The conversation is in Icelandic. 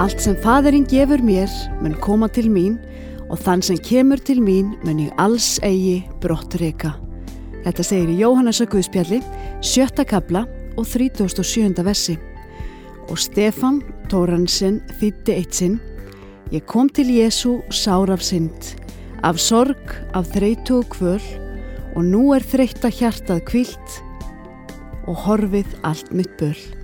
Allt sem Faðirinn gefur mér mun koma til mín og þann sem kemur til mín mun ég alls eigi brottreka. Þetta segir í Jóhannesa Guðspjalli, 7. kafla og 37. versi. Og Stefán Tóransson þýddi eitt sinn: Ég kom til Jesú sár af synd, af sorg, af þreytu og kvöl, og nú þreytta hjartað hvílt og horfið allt mitt böl.